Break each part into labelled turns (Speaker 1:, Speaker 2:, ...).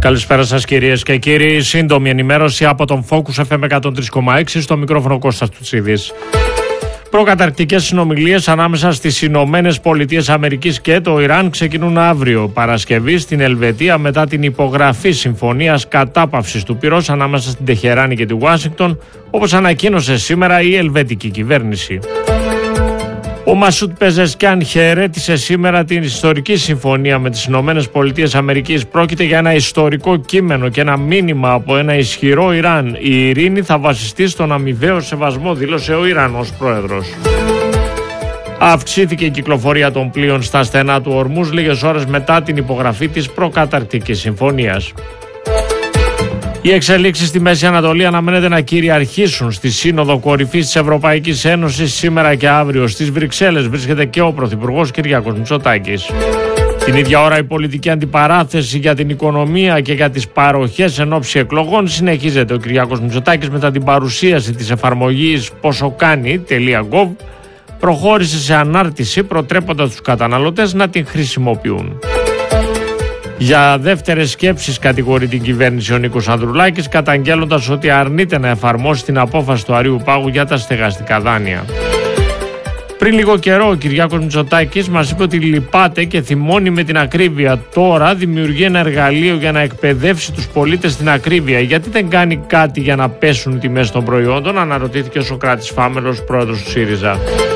Speaker 1: Καλησπέρα σας κυρίες και κύριοι. Σύντομη ενημέρωση από τον Focus FM 103,6 στο μικρόφωνο Κώστας Τουτσίδης. Προκαταρκτικές συνομιλίες ανάμεσα στις Ηνωμένες Πολιτείες Αμερικής και το Ιράν ξεκινούν αύριο Παρασκευή στην Ελβετία μετά την υπογραφή συμφωνίας κατάπαυσης του πυρός ανάμεσα στην Τεχεράνη και τη Ουάσιγκτον, όπως ανακοίνωσε σήμερα η ελβετική κυβέρνηση. Ο Μασούτ Πεζεσκιάν χαιρέτησε σήμερα την ιστορική συμφωνία με τις Ηνωμένες Πολιτείες Αμερικής. Πρόκειται για ένα ιστορικό κείμενο και ένα μήνυμα από ένα ισχυρό Ιράν. Η ειρήνη θα βασιστεί στον αμοιβαίο σεβασμό, δήλωσε ο Ιρανός πρόεδρος. Αυξήθηκε η κυκλοφορία των πλοίων στα στενά του Ορμούζ λίγες ώρες μετά την υπογραφή της προκαταρκτικής συμφωνίας. Οι εξελίξεις στη Μέση Ανατολή αναμένεται να κυριαρχήσουν στη Σύνοδο Κορυφής της Ευρωπαϊκής Ένωσης σήμερα και αύριο. Στις Βρυξέλλες βρίσκεται και ο Πρωθυπουργός Κυριάκος Μητσοτάκης. Την ίδια ώρα η πολιτική αντιπαράθεση για την οικονομία και για τις παροχές εν ώψη εκλογών συνεχίζεται. Ο Κυριάκος Μητσοτάκης, μετά την παρουσίαση της εφαρμογής ποσοκάνη.gov, προχώρησε σε ανάρτηση προτρέποντας τους καταναλωτές να την χρησιμοποιούν. Για δεύτερες σκέψεις κατηγορεί την κυβέρνηση ο Νίκος Ανδρουλάκης, καταγγέλλοντας ότι αρνείται να εφαρμόσει την απόφαση του Αριού Πάγου για τα στεγαστικά δάνεια. Πριν λίγο καιρό ο Κυριάκος Μητσοτάκης μας είπε ότι λυπάται και θυμώνει με την ακρίβεια. Τώρα δημιουργεί ένα εργαλείο για να εκπαιδεύσει τους πολίτες στην ακρίβεια. Γιατί δεν κάνει κάτι για να πέσουν οι τιμές των προϊόντων, αναρωτήθηκε ο Σωκράτης Φάμελος, πρόεδρος του ΣΥΡΙΖΑ.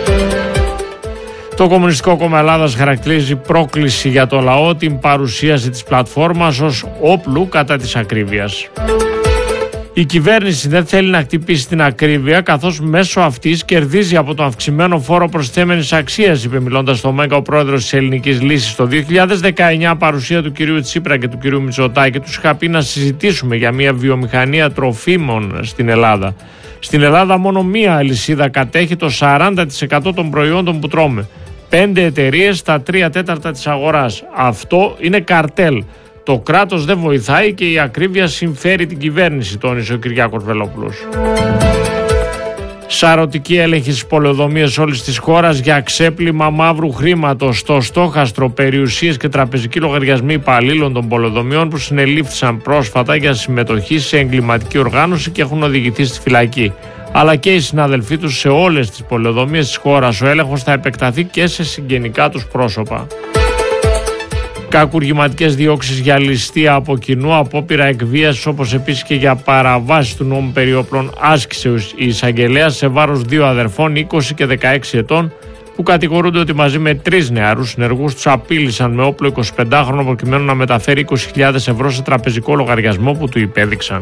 Speaker 1: Το Κομμουνιστικό Κόμμα Ελλάδας χαρακτηρίζει πρόκληση για το λαό την παρουσίαση της πλατφόρμας ως όπλου κατά της ακρίβειας. Η κυβέρνηση δεν θέλει να χτυπήσει την ακρίβεια, καθώς μέσω αυτής κερδίζει από το αυξημένο φόρο προσθέμενης αξίας, είπε μιλώντας στο ΜΕΓΑ ο πρόεδρος της Ελληνικής Λύσης. Το 2019 παρουσία του κυρίου Τσίπρα και του κυρίου Μητσοτάκη τους είχα πει να συζητήσουμε για μια βιομηχανία τροφίμων στην Ελλάδα. Στην Ελλάδα μόνο μία αλυσίδα κατέχει το 40% των προϊόντων που τρώμε. 5 εταιρείες στα 3/4 της αγοράς. Αυτό είναι καρτέλ. Το κράτος δεν βοηθάει και η ακρίβεια συμφέρει την κυβέρνηση, τόνισε ο Κυριάκος Βελόπουλος. Σαρωτική έλεγχη στις πολεοδομίες όλης της χώρας για ξέπλυμα μαύρου χρήματος. Στο στόχαστρο περιουσίες και τραπεζικοί λογαριασμοί υπαλλήλων των πολεοδομιών που συνελήφθησαν πρόσφατα για συμμετοχή σε εγκληματική οργάνωση και έχουν οδηγηθεί στη φυλακή. Αλλά και οι συναδελφοί τους σε όλες τις πολεοδομίες της χώρας. Ο έλεγχος θα επεκταθεί και σε συγγενικά τους πρόσωπα. Κακουργηματικές διώξεις για ληστεία από κοινού, απόπειρα εκβίασης, όπως επίσης και για παραβάσεις του νόμου περί όπλων, άσκησε η εισαγγελέας σε βάρος 2 αδερφών 20 και 16 ετών που κατηγορούνται ότι μαζί με 3 νεαρούς συνεργούς τους απείλησαν με όπλο 25χρονο προκειμένου να μεταφέρει 20.000 ευρώ σε τραπεζικό λογαριασμό που του υπέδειξαν.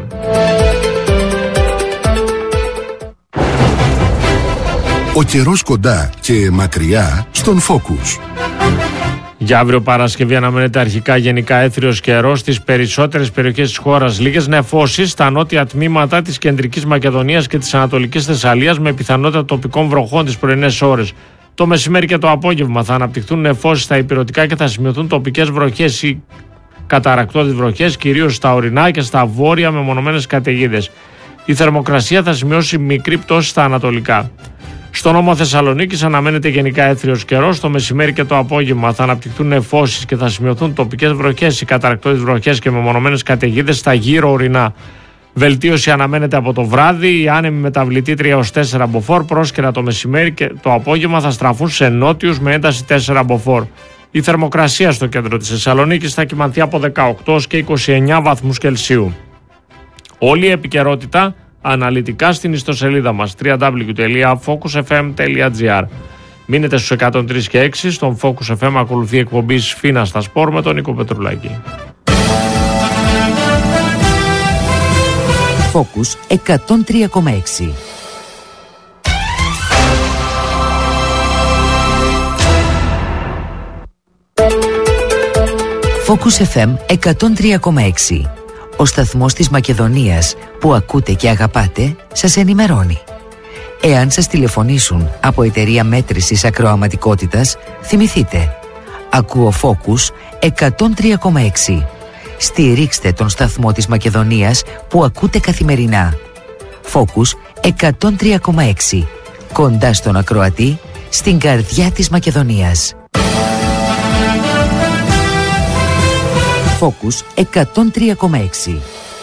Speaker 2: Ο καιρός κοντά και μακριά στον Focus.
Speaker 1: Για αύριο Παρασκευή αναμένεται αρχικά γενικά έθριος καιρός στις περισσότερες περιοχές της χώρας. Λίγες νεφώσεις στα νότια τμήματα της κεντρικής Μακεδονίας και της ανατολικής Θεσσαλίας με πιθανότητα τοπικών βροχών τις πρωινές ώρες. Το μεσημέρι και το απόγευμα θα αναπτυχθούν νεφώσεις στα ηπειρωτικά και θα σημειωθούν τοπικές βροχές ή καταρρακτώδεις βροχές, κυρίως στα ορεινά και στα βόρεια με μονομένες καταιγίδες. Η θερμοκρασία θα σημειώσει μικρή πτώση στα ανατολικά. Στο νόμο Θεσσαλονίκης αναμένεται γενικά έθριος καιρός. Το μεσημέρι και το απόγευμα θα αναπτυχθούν νεφώσεις και θα σημειωθούν τοπικές βροχές ή καταρρακτώδεις βροχές και μεμονωμένες καταιγίδες στα γύρω ορεινά. Βελτίωση αναμένεται από το βράδυ. Οι άνεμοι μεταβλητή 3-4 μποφόρ πρόσκαιρα το μεσημέρι και το απόγευμα θα στραφούν σε νότιους με ένταση 4 μποφόρ. Η θερμοκρασία στο κέντρο της Θεσσαλονίκης θα κυμανθεί από 18 και 29 βαθμούς Κελσίου. Όλη η επικαιρότητα αναλυτικά στην ιστοσελίδα μας www.focusfm.gr. Μείνετε στους 103 και 6. Στον Focus FM ακολουθεί εκπομπή Σφίνα στα Σπορ με τον Νίκο Πετρουλάκη.
Speaker 3: Focus 103,6. Focus FM 103,6. Ο σταθμός της Μακεδονίας που ακούτε και αγαπάτε σας ενημερώνει. Εάν σας τηλεφωνήσουν από εταιρεία μέτρησης ακροαματικότητας, θυμηθείτε. Ακούω Focus 103,6. Στηρίξτε τον σταθμό της Μακεδονίας που ακούτε καθημερινά. Focus 103,6. Κοντά στον ακροατή, στην καρδιά της Μακεδονίας. Focus 103,6.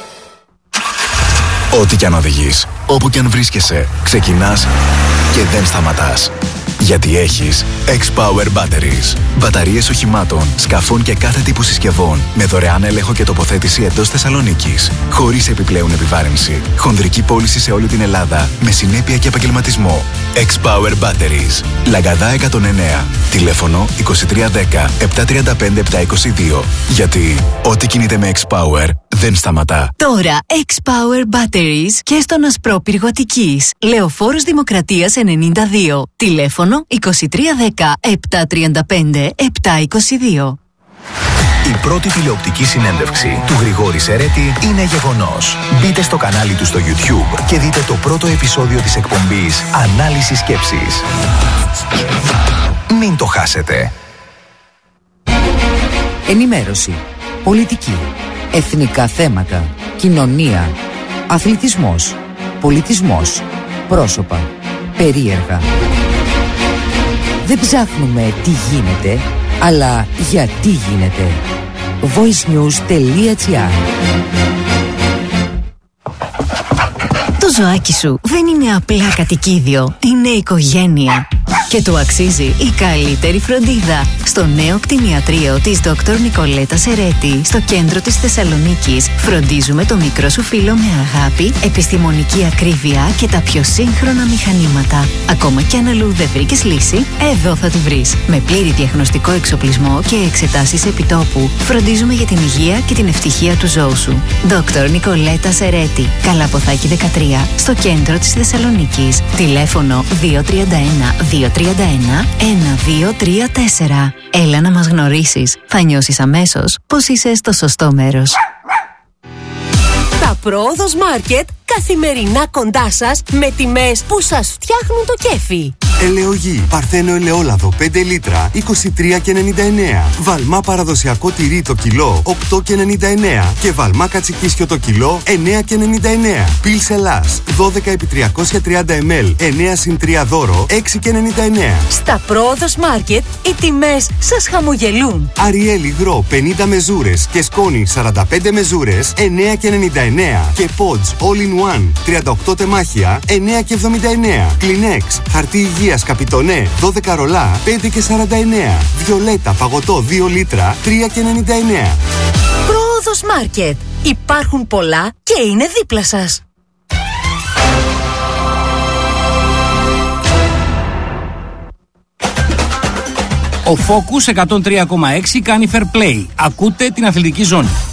Speaker 4: Ό,τι κι αν οδηγείς, όπου κι αν βρίσκεσαι, ξεκινάς και δεν σταματάς. Γιατί έχεις X-Power Batteries. Μπαταρίες οχημάτων, σκαφών και κάθε τύπου συσκευών με δωρεάν έλεγχο και τοποθέτηση εντός Θεσσαλονίκης. Χωρίς επιπλέον επιβάρυνση. Χονδρική πώληση σε όλη την Ελλάδα με συνέπεια και επαγγελματισμό. X-Power Batteries. Λαγκαδά 109. Τηλέφωνο 2310 735 722. Γιατί ό,τι κινείται με X-Power δεν σταματά.
Speaker 5: Τώρα X-Power Batteries και στον Ασπρόπυργο Αττικής. Λεωφόρος Δημοκρατίας 92. Τηλέφωνο 2310 735 722.
Speaker 6: Η πρώτη τηλεοπτική συνέντευξη του Γρηγόρη Σερέτη είναι γεγονός. Μπείτε στο κανάλι του στο YouTube και δείτε το πρώτο επεισόδιο της εκπομπής Ανάλυση Σκέψης. Μην το χάσετε.
Speaker 3: Ενημέρωση, πολιτική, εθνικά θέματα, κοινωνία, αθλητισμός, πολιτισμός, πρόσωπα, περίεργα. Δεν ψάχνουμε τι γίνεται, αλλά γιατί γίνεται. voicenews.gr.
Speaker 5: Το ζωάκι σου δεν είναι απλά κατοικίδιο, είναι οικογένεια. Και του αξίζει η καλύτερη φροντίδα. Στο νέο κτηνιατρίο της Dr. Νικολέτα Σερέτη, στο κέντρο της Θεσσαλονίκης, φροντίζουμε το μικρό σου φίλο με αγάπη, επιστημονική ακρίβεια και τα πιο σύγχρονα μηχανήματα. Ακόμα κι αν αλλού δεν βρήκες λύση, εδώ θα τη βρεις. Με πλήρη διαγνωστικό εξοπλισμό και εξετάσεις επιτόπου, φροντίζουμε για την υγεία και την ευτυχία του ζώου σου. Dr. Νικολέτα Σερέτη, Καλαποθάκη 13, στο κέντρο της Θεσσαλονίκης. Τηλέφωνο 231-231-1234. Έλα να μας γνωρίσεις. Θα νιώσεις αμέσως πως είσαι στο σωστό μέρος.
Speaker 7: Τα Πρόοδος Μάρκετ καθημερινά κοντά σας με τιμές που σας φτιάχνουν το κέφι.
Speaker 8: Ελαιογή, Παρθένο ελαιόλαδο 5 λίτρα 23,99. Βαλμά παραδοσιακό τυρί το κιλό 8,99. Και βαλμά κατσικίσιο το κιλό 9,99. Πιλς Ελλάς 12 επί 330 ml 9 συν 3 δώρο 6,99.
Speaker 7: Στα Πρόοδος Μάρκετ οι τιμές σας χαμογελούν.
Speaker 8: Αριέλ υγρό 50 μεζούρες και σκόνη 45 μεζούρες 9,99. Και Pods All in One 38 τεμάχια 9,79. Kleenex χαρτί υγείας Καπιτονέ 12 ρολά 5,49. Βιολέτα παγωτό 2 λίτρα 3,99.
Speaker 7: Πρόοδος Μάρκετ. Υπάρχουν πολλά και είναι δίπλα σας.
Speaker 9: Ο Focus 103,6 κάνει fair play. Ακούτε την αθλητική ζώνη.